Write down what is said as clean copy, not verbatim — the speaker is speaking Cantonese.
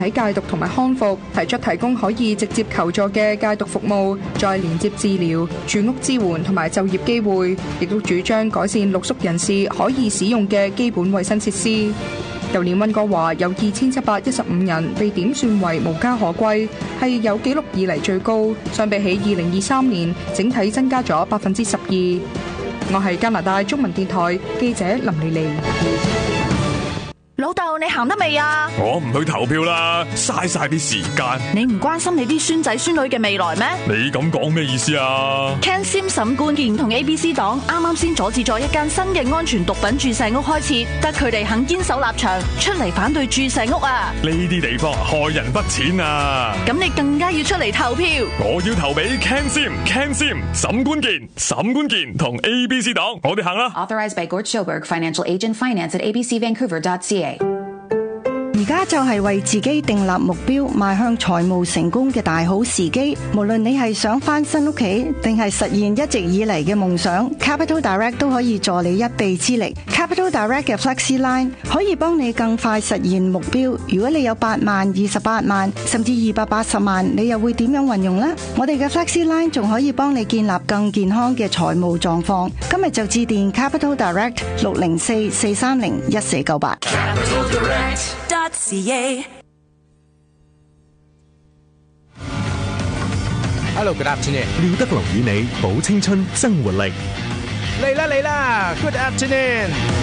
喺戒毒同埋康復提出提供可以直接求助嘅戒毒服務，再連接治療、住屋支援同埋就業機會，亦都主張改善露宿人士可以使用嘅基本衛生設施。舊年溫哥華有2715人被點算為無家可歸，係有紀錄以嚟最高，相比起2023年整體增加咗12%。我係加拿大中文電台記者林莉莉。 老豆，你行得未啊？ 我唔去投票啦，嘥晒啲時間。 你唔關心你啲孫仔孫女嘅未來咩？ 你咁講咩意思啊？ Ken Sim 沈冠健同 ABC 黨啱啱先阻止咗一間新嘅安全毒品注射屋開設，得佢哋肯堅守立場，出嚟反對注射屋啊！ 呢啲地方害人不淺啊！ 咁你更加要出嚟投票。 我要投俾 Ken Sim、沈冠健同 ABC 黨，我哋行啦。 Authorized by Gord Schoberg, Financial Agent, Finance at abcvancouver.ca。 而家就係為自己訂立目標，邁向財務成功嘅大好時機。無論你係想翻新屋企，定係實現一直以嚟嘅夢想， Capital Direct 都可以助你一臂之力。Capital Direct 嘅 Flexi Line 可以幫你更快實現目標。如果你有8萬、28萬，甚至280萬，你又會點樣運用呢？我哋嘅 Flexi Line 仲可以幫你建立更健康嘅財務狀況。今日就致電 Capital Direct 604-430-1498。 Hello, good afternoon。 廖德龍與你保青春，生活力。 嚟啦，Good afternoon。